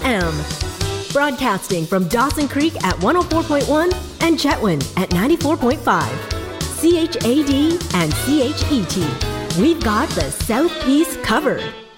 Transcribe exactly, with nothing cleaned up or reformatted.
M. Broadcasting from Dawson Creek at one oh four point one and Chetwynd at ninety-four point five. C H A D and C H E T. We've got the Southeast covered.